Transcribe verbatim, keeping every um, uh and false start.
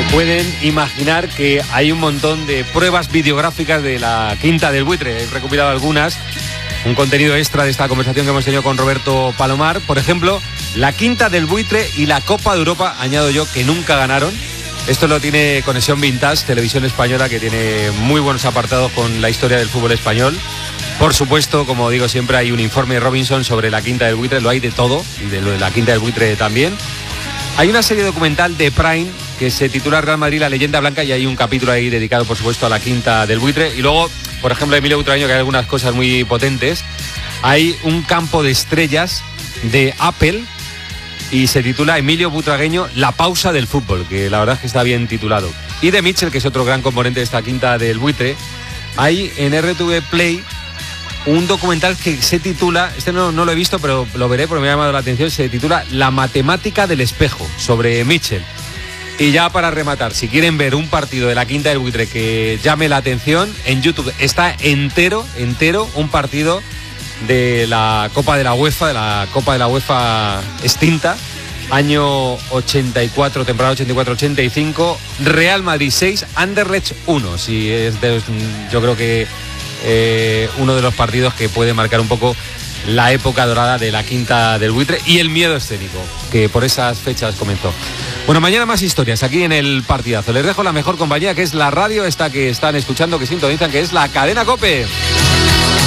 pueden imaginar que hay un montón de pruebas videográficas de la Quinta del Buitre. He recopilado algunas, un contenido extra de esta conversación que hemos tenido con Roberto Palomar. Por ejemplo, la Quinta del Buitre y la Copa de Europa, añado yo, que nunca ganaron. Esto lo tiene Conexión Vintage, televisión española, que tiene muy buenos apartados con la historia del fútbol español. Por supuesto, como digo siempre, hay un informe de Robinson sobre la Quinta del Buitre, lo hay de todo, y de lo de la Quinta del Buitre también. Hay una serie documental de Prime que se titula Real Madrid, la leyenda blanca, y hay un capítulo ahí dedicado, por supuesto, a la Quinta del Buitre. Y luego, por ejemplo, Emilio Butragueño, que hay algunas cosas muy potentes. Hay un campo de estrellas de Apple y se titula Emilio Butragueño, la pausa del fútbol, que la verdad es que está bien titulado. Y de Mitchell, que es otro gran componente de esta Quinta del Buitre, hay en R T V Play un documental que se titula, este no, no lo he visto, pero lo veré porque me ha llamado la atención, se titula La matemática del espejo, sobre Mitchell. Y ya para rematar, si quieren ver un partido de la Quinta del Buitre que llame la atención, en YouTube está entero, entero, un partido de la Copa de la UEFA, de la Copa de la UEFA extinta, año ochenta y cuatro, temporada ochenta y cuatro ochenta y cinco, Real Madrid seis, Anderlecht uno. Si es de, yo creo que eh, uno de los partidos que puede marcar un poco la época dorada de la Quinta del Buitre y el miedo escénico, que por esas fechas comenzó. Bueno, mañana más historias aquí en el Partidazo. Les dejo la mejor compañía, que es la radio esta que están escuchando, que sintonizan, que es la Cadena COPE.